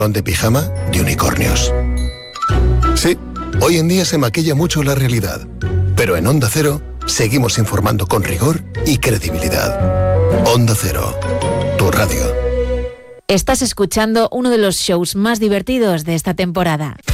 de pijama de unicornios. Sí, hoy en día se maquilla mucho la realidad, pero en Onda Cero seguimos informando con rigor y credibilidad. Onda Cero, tu radio. Estás escuchando uno de los shows más divertidos de esta temporada.